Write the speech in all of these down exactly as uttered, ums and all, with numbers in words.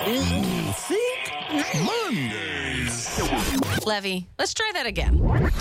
Think Mondays. Levy, let's try that again.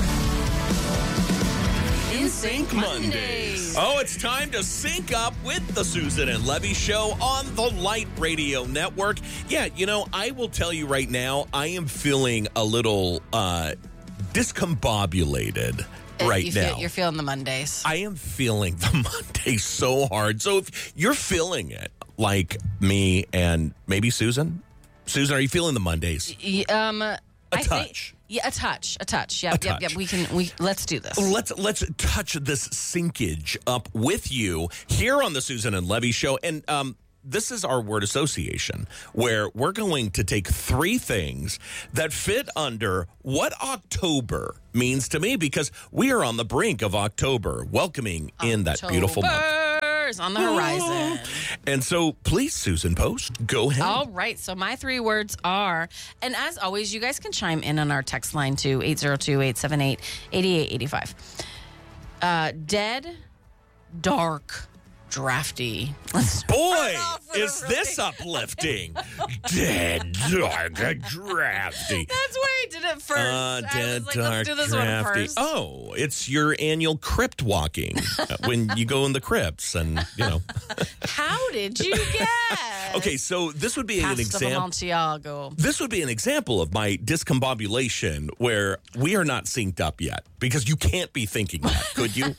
In Sync Mondays. Oh, it's time to sync up with the Susan and Levy Show on the Light Radio Network. Yeah, you know, I will tell you right now, I am feeling a little uh, discombobulated right you now. Feel, you're feeling the Mondays. I am feeling the Mondays so hard. So if you're feeling it, like me and maybe Susan, Susan, are you feeling the Mondays? Y- Um, A I touch. Think, yeah, a touch, a touch. Yep, A yep, touch. yep. We can. We let's do this. Let's let's touch this sinkage up with you here on the Susan and Levy Show. And um, this is our word association, where we're going to take three things that fit under what October means to me, because we are on the brink of October, welcoming in that beautiful month. October's on the horizon. And so, please, Susan Post, go ahead. All right. So my three words are, and as always, you guys can chime in on our text line to eight zero two, eight seven eight, eight eight eight five. Uh, dead, dark, drafty. Let's Boy, off with is a this really- uplifting. Dead, dark, drafty. That's why I did it first. Uh, I dead, was like, dark, let's do this drafty. one first. Oh, it's your annual crypt walking uh, when you go in the crypts and, you know. How did you guess? Okay, so this would be an Cast of example. Montego. This would be an example of my discombobulation where we are not synced up yet, because you can't be thinking that, could you?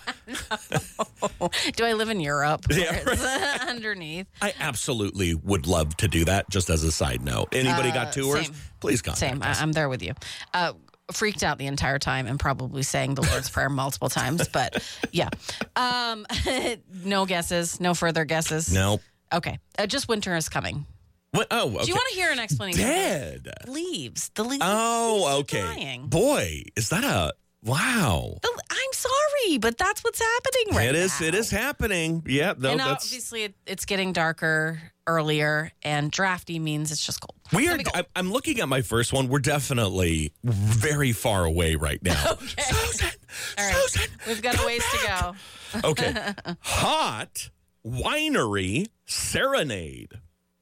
Do I live in Europe? Yeah, Where it's underneath. I absolutely would love to do that, just as a side note. Anybody got tours? same. Please contact Same. I, us. I'm there with you. Uh, freaked out the entire time and probably sang the Lord's Prayer multiple times. But yeah. Um, no guesses. No further guesses. No. Okay. Uh, just winter is coming. What? Oh, okay. Do you want to hear an explanation? Dead. Leaves. The leaves. Oh, leaves are okay. dying. Boy, is that a wow? The- I'm sorry, but that's what's happening right It is. now. It is happening. Yeah. No, And that's. obviously, it, it's getting darker earlier, and drafty means it's just cold. We It's are. gonna be cold. I- I'm looking at my first one. We're definitely very far away right now. Okay. Susan. All right. Susan. We've got a come ways back. to go. Okay. Hot winery serenade.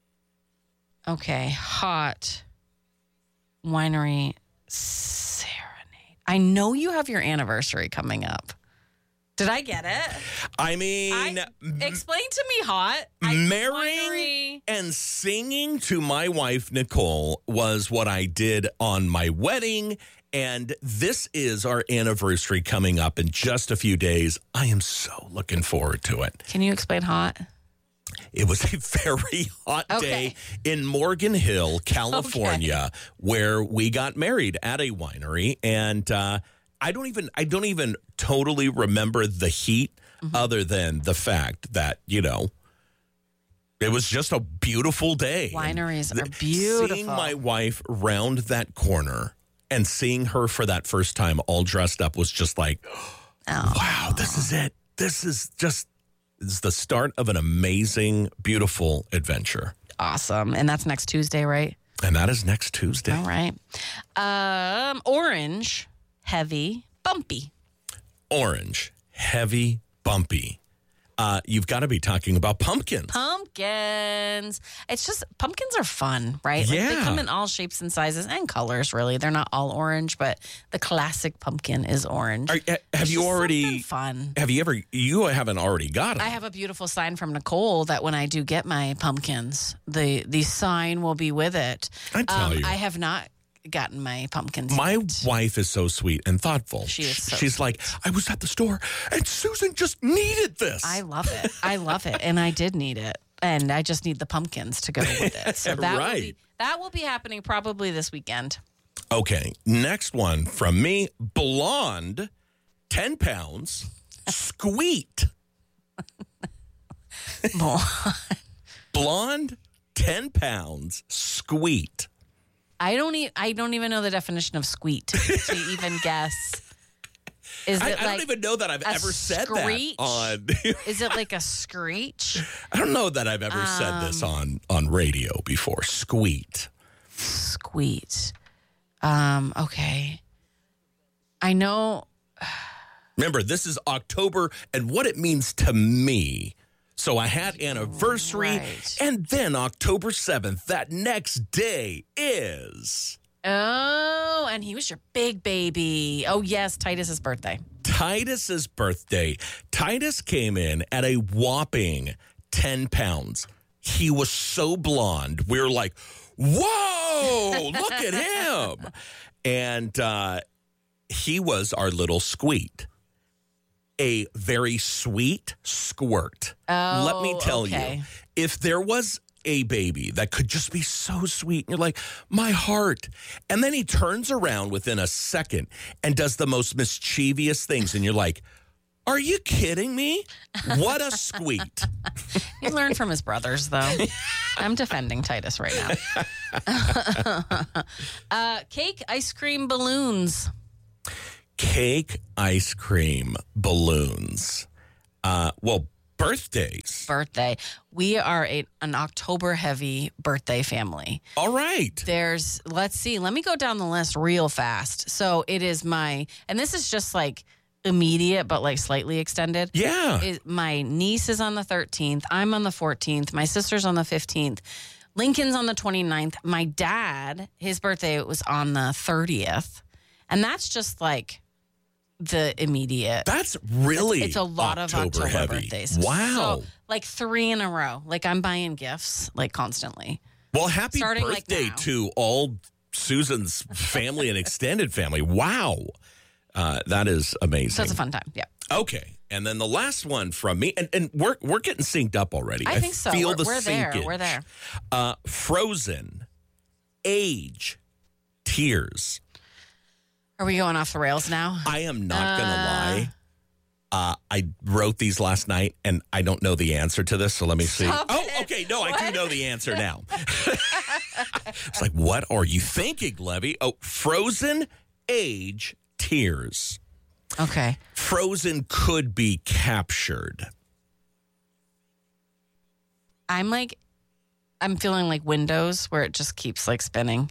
Okay, hot winery serenade. I know you have your anniversary coming up. Did I get it? I mean, I, explain to me hot. I, marrying winery. and singing to my wife, Nicole, was what I did on my wedding. And this is our anniversary coming up in just a few days. I am so looking forward to it. Can you explain hot? It was a very hot Okay. day in Morgan Hill, California, where we got married at a winery. And uh, I don't even I don't even totally remember the heat, Mm-hmm. other than the fact that, you know, it was just a beautiful day. Wineries And are th- beautiful. Seeing my wife round that corner and seeing her for that first time all dressed up was just like, Oh. wow, this is it. This is just this is the start of an amazing, beautiful adventure. Awesome. And that's next Tuesday, right? And that is next Tuesday. All right. Um, orange, heavy, bumpy. Orange, heavy, bumpy. Uh, you've got to be talking about pumpkins. Pumpkins. It's just, pumpkins are fun, right? Like, they Yeah. come in all shapes and sizes and colors, really. They're not all orange, but the classic pumpkin is orange. Are, ha- have It's you just already? something fun. Have you ever? You haven't already got it. I have a beautiful sign from Nicole that when I do get my pumpkins, the the sign will be with it. I tell you. I have not gotten my pumpkins. My yet. wife is so sweet and thoughtful. She is so She's like, I was at the store and Susan just needed this. I love it. I love it, and I did need it, and I just need the pumpkins to go with it. So that will Right. be that will be happening probably this weekend. Okay, next one from me. Blonde, ten pounds, squeet. Blonde, ten pounds, squeet. I don't e- I don't even know the definition of squeet to even guess. Is I, it I like don't even know that I've a ever said screech? that on. Is it like a screech? I don't know that I've ever said this on on radio before. Squeet. Squeet. Um, okay. I know. Remember, this is October, and what it means to me. So I had anniversary, Right. and then October seventh, that next day is Oh, and he was your big baby. Oh, yes, Titus's birthday. Titus's birthday. Titus came in at a whopping ten pounds. He was so blonde. We were like, whoa, look at him. And uh, he was our little squeak. A very sweet squirt. Oh, Let me tell okay. you, if there was a baby that could just be so sweet, and you're like, my heart. And then he turns around within a second and does the most mischievous things. And you're like, are you kidding me? What a squeak. He learned from his brothers, though. I'm defending Titus right now. uh, cake, ice cream, balloons. Cake, ice cream, balloons. Uh, well, birthdays. Birthday. We are a, an October heavy birthday family. All right. There's, let's see, let me go down the list real fast. So it is my, and this is just like immediate, but like slightly extended. Yeah. It, my niece is on the thirteenth. I'm on the fourteenth. My sister's on the fifteenth. Lincoln's on the twenty-ninth. My dad, his birthday was on the thirtieth. And that's just like the immediate. That's really It's a lot October of October heavy. birthdays. Wow. So, like three in a row. Like I'm buying gifts like constantly. Well, happy Starting, like, birthday now. to all Susan's family and extended family. Wow. Uh, that is amazing. So it's a fun time. Yeah. Okay. And then the last one from me, and, and we're we're getting synced up already. I think so. Feel We're, the we're there. syncage. We're there. Uh, Frozen, age, tears. Are we going off the rails now? I am not going to Uh. lie. Uh, I wrote these last night, and I don't know the answer to this, so let me see. Stop oh, it. okay. No, I do What? know the answer now. It's like, what are you thinking, Levy? Oh, Frozen, age, tears. Okay. Frozen could be captured. I'm like, I'm feeling like Windows where it just keeps like spinning.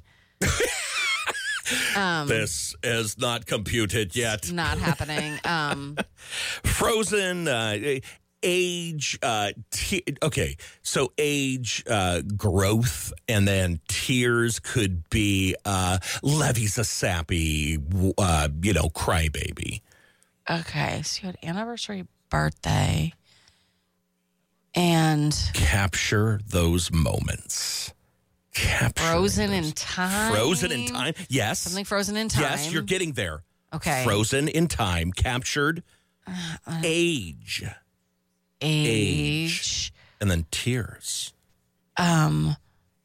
um, This is not computed yet. not happening. Um, Frozen, uh, age, uh, te- okay, so age, uh, growth, and then tears could be uh, Levy's a sappy, uh, you know, crybaby. okay. So you had anniversary, birthday, and Capture those moments. Capture frozen those. in time. Frozen in time. Yes. Something frozen in time. Yes, you're getting there. Okay. Frozen in time. Captured. Age. Age. And then tears. Um.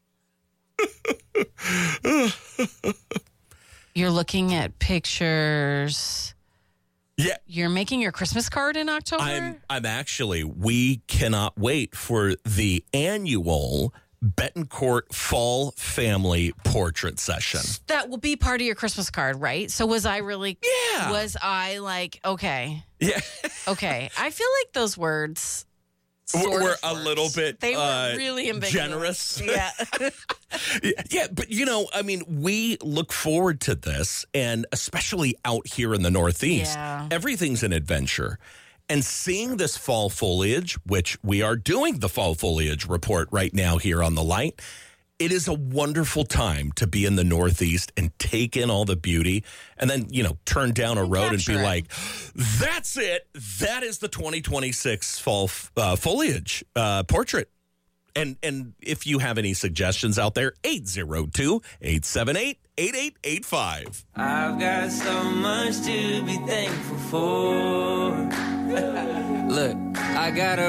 You're looking at pictures. Yeah. You're making your Christmas card in October? I'm I'm actually, we cannot wait for the annual Betancourt Fall Family Portrait Session. That will be part of your Christmas card, right? So was I really Yeah. was I like, okay. Yeah. Okay. I feel like those words We're sort we're of a worked. little bit They were uh, really ambiguous. generous. Yeah. Yeah, but you know, I mean, we look forward to this, and especially out here in the Northeast, Yeah. everything's an adventure. And seeing this fall foliage, which we are doing the fall foliage report right now here on The Light, it is a wonderful time to be in the Northeast and take in all the beauty, and then, you know, turn down a road and be capture it. like, that's it. That is the twenty twenty-six fall uh, foliage uh, portrait. And and if you have any suggestions out there, eight oh two, eight seven eight, eight eight eight five. I've got so much to be thankful for. Look, I got a